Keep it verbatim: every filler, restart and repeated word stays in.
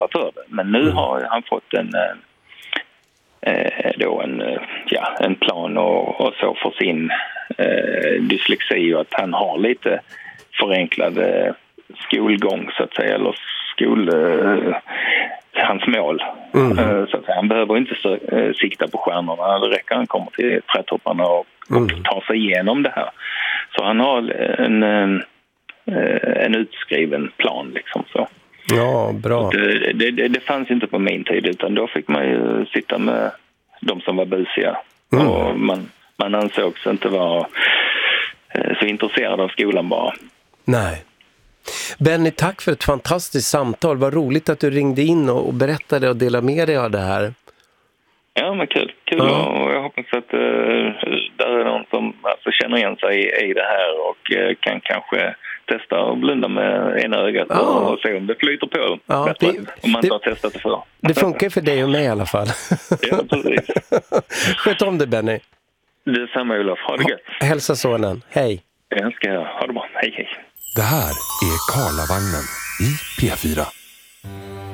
för det. Men nu mm. har han fått en, eh, då en, ja, en plan och, och så för sin eh, dyslexi, och att han har lite förenklad eh, skolgång så att säga, eller skol... Eh, hans mål. Mm. Uh, så att han behöver inte så, uh, sikta på stjärnorna. Det räcker han kommer till trädtopparna och, mm. och tar sig igenom det här. Så han har en, en, en utskriven plan liksom så. Ja, bra. Det, det, det, det fanns inte på min tid, utan då fick man ju sitta med de som var busiga. Mm. Och man, man ansågs inte vara uh, så intresserad av skolan bara. Nej. Benny, tack för ett fantastiskt samtal. Vad roligt att du ringde in och, och berättade och delade med dig av det här. Ja, men kul. Kul ja. Och jag hoppas att uh, där är någon som alltså, känner igen sig i, i det här och uh, kan kanske testa och blunda med ena ögat ja. och, och se om det flyter på. Ja, bättre, det, om man det, inte har testat det för. Det funkar för dig och mig i alla fall. Ja, precis. Sköt om det, Benny. Det är samma, Olof. Ha det gött. Ha, hälsa sonen. Hej. Jag ska ha det bra. Hej, hej. Det här är Karlavagnen i P fyra.